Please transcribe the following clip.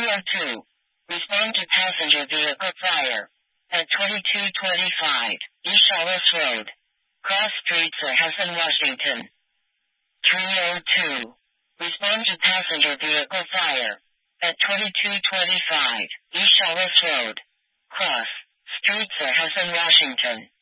302. Respond to passenger vehicle fire. At 2225 East Shawlis Road. Cross Street, Hassan, Washington. 302. Respond to passenger vehicle fire. At 2225 East Shawlis Road. Cross Street, Hassan, Washington.